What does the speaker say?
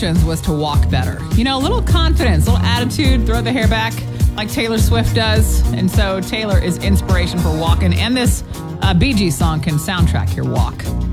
was to walk better. You know, a little confidence, a little attitude, throw the hair back like Taylor Swift does. And so Taylor is inspiration for walking. And this Bee Gees song can soundtrack your walk.